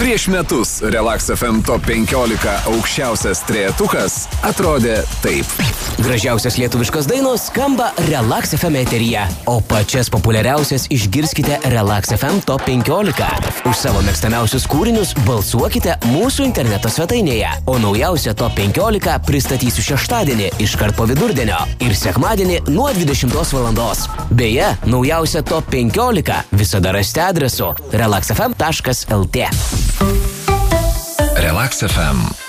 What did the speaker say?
Prieš metus Relax FM Top 15 aukščiausias trejetukas atrodė taip. Gražiausias lietuviškos dainos skamba Relax FM eteryje, o pačias populiariausias išgirskite Relax FM Top 15. Už savo mėgstamiausius kūrinius balsuokite mūsų interneto svetainėje, o naujausią Top 15 pristatysiu šeštadienį iškart po vidurdienio ir sekmadienį nuo 20 valandos. Beje, naujausią Top 15 visada rasite adresu relaxfm.lt. Relax FM.